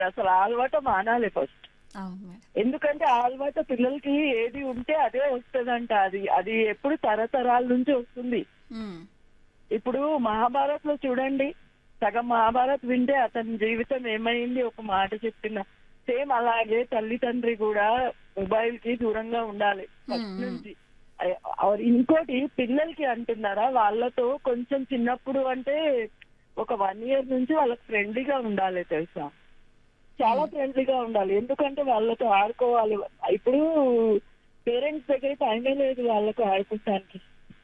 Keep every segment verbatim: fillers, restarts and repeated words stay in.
అసలు ఆ అలవాటు మానాలి ఫస్ట్. అవును మేడం. ఎందుకంటే ఆ అలవాటు పిల్లలకి ఏది ఉంటే అదే వస్తుందంట. అది అది ఎప్పుడు తరతరాల నుంచి వస్తుంది. ఉమ్, ఇప్పుడు మహాభారత్ లో చూడండి, సగం మహాభారత్ వింటే అతని జీవితం ఏమైంది ఒక మాట చెప్పిన. సేమ్ అలాగే తల్లి తండ్రి కూడా మొబైల్ కి దూరంగా ఉండాలి ఉమ్, ఫస్ట్ ఉమ్. నుంచి. అయ్- ఆర్ ఇంకోటి పిల్లలకి అంటున్నారా, వాళ్ళతో కొంచెం చిన్నప్పుడు అంటే ఒక వన్ ఇయర్ నుంచి వాళ్ళకి ఫ్రెండ్లీగా ఉండాలి తెలుసా. చాలా ఫ్రెండ్లీగా ఉండాలి, ఎందుకంటే వాళ్ళతో ఆడుకోవాలి. ఇప్పుడు పేరెంట్స్ దగ్గర టైమే లేదు వాళ్ళకు ఆడుకోవటానికి.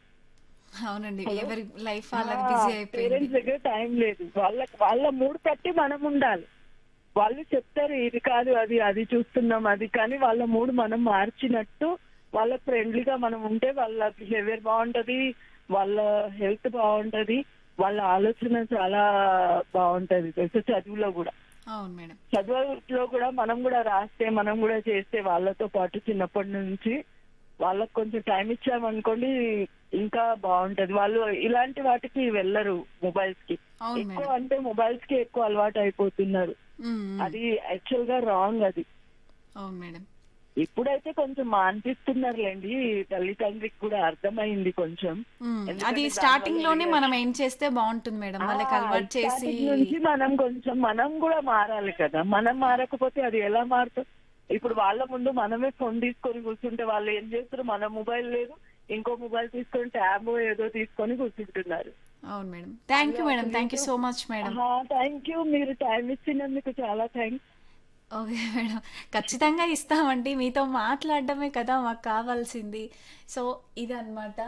అవునండి, హలో, ఎవరి లైఫ్ వాళ్ళకి బిజీ అయిపోయింది. పేరెంట్స్ దగ్గర టైం లేదు. వాళ్ళకి వాళ్ళ మూడు పట్టి మనం ఉండాలి. వాళ్ళు చెప్తారు ఇది కాదు అది అది చూస్తున్నాం అది, కానీ వాళ్ళ మూడు మనం మార్చినట్టు వాళ్ళ ఫ్రెండ్లీగా మనం ఉంటే వాళ్ళ బిహేవియర్ బాగుంటది, వాళ్ళ హెల్త్ బాగుంటది, వాళ్ళ ఆలోచన చాలా బాగుంటది తెలుసు. చదువులో కూడా అవును మేడం. చదువులో కూడా మనం కూడా రాస్తే మనం కూడా చేస్తే వాళ్ళతో పాటు చిన్నప్పటి నుంచి వాళ్ళకి కొంచెం టైం ఇచ్చామనుకోండి ఇంకా బాగుంటది. వాళ్ళు ఇలాంటి వాటికి వెళ్ళరు మొబైల్స్ కి. అవును ఎక్కువ మేడం. అంటే మొబైల్స్ కి ఎక్కువ అలవాటు అయిపోతున్నారు. ఉమ్, ఉమ్. అది యాక్చువల్ గా రాంగ్ అది. అవును మేడం. ఇప్పుడైతే కొంచెం మాన్పిస్తున్నారులేండి, తల్లిదండ్రికి కూడా అర్థమైంది కొంచెం. ఉమ్, అది ఎందుకంటే స్టార్టింగ్ లోనే దానివల్ల మనం ఏం చేస్తే బాగుంటుంది మేడం, వాళ్ళకి అలవాటు చేసి. స్టార్టింగ్ నుంచి మనం కొంచెం మనం కూడా మారాలి కదా. మనం మారకపోతే అది ఎలా మారుతుంది. ఇప్పుడు వాళ్ళ ముందు మనమే ఫోన్ తీసుకొని కూర్చుంటే వాళ్ళు ఏం చేస్తారు, మన మొబైల్ లేదు ఇంకో మొబైల్ తీసుకొని ట్యాబ్ ఏదో తీసుకొని కూర్చుంటున్నారు. అవును madam. Thank you madam, thank you so much madam. Thank you, మీరు టైం ఇచ్చినందుకు చాలా థ్యాంక్స్. ఓకే మేడం, ఖచ్చితంగా ఇస్తామండి. మీతో మాట్లాడడమే కదా మాకు కావాల్సింది. సో ఇదన్నమాట.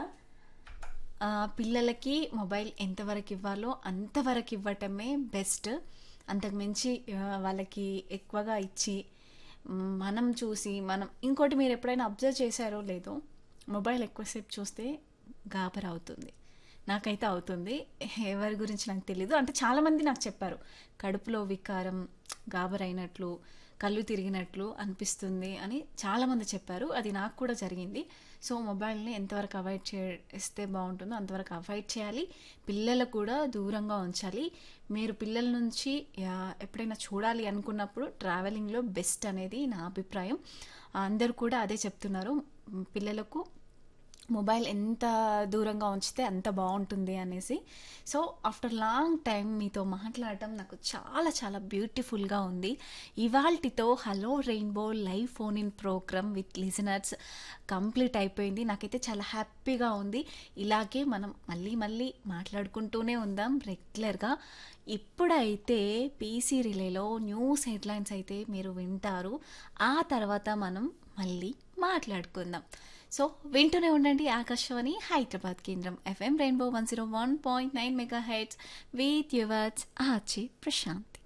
ఆ, పిల్లలకి మొబైల్ ఎంతవరకు ఇవ్వాలో అంతవరకు ఇవ్వటమే బెస్ట్. అంతకుమించి ఆ, వాళ్ళకి ఎక్కువగా ఇచ్చి మ్, మనం చూసి మనం ఇంకోటి మీరు ఎప్పుడైనా అబ్జర్వ్ చేశారో లేదో, మొబైల్ ఎక్కువసేపు చూస్తే గాబరా అవుతుంది. నాకైతే అవుతుంది, ఎవరి గురించి నాకు తెలీదు. అంటే చాలామంది నాకు చెప్పారు, కడుపులో వికారం, గాబరైనట్లు, కళ్ళు తిరిగినట్లు అనిపిస్తుంది అని చాలామంది చెప్పారు. అది నాకు కూడా జరిగింది. సో మొబైల్ని ఎంతవరకు అవాయిడ్ చేస్తే బాగుంటుందో అంతవరకు అవాయిడ్ చేయాలి. పిల్లలకు కూడా దూరంగా ఉంచాలి. మీరు పిల్లల నుంచి యా, ఎప్పుడైనా చూడాలి అనుకున్నప్పుడు ట్రావెలింగ్లో బెస్ట్ అనేది నా అభిప్రాయం. అందరూ కూడా అదే చెప్తున్నారు, మ్, పిల్లలకు మొబైల్ ఎంత దూరంగా ఉంచితే అంత బాగుంటుంది అనేసి. సో ఆఫ్టర్ లాంగ్ టైం మీతో మాట్లాడటం నాకు చాలా చాలా బ్యూటిఫుల్గా ఉంది. ఇవాల్టితో hello rainbow live phone in programme with listeners complete అయిపోయింది. నాకైతే చాలా హ్యాపీగా ఉంది. ఇలాగే మనం మళ్ళీ మళ్ళీ మాట్లాడుకుంటూనే ఉందాం రెగ్యులర్గా. ఇప్పుడైతే పీసీ రిలేలో న్యూస్ హెడ్లైన్స్ అయితే మీరు వింటారు. ఆ తర్వాత మనం మళ్ళీ మాట్లాడుకుందాం. సో వింటూనే ఉండండి ఆకాశవాణి హైదరాబాద్ కేంద్రం FM rainbow one zero one point nine mega heads with yours RJ Prashanth.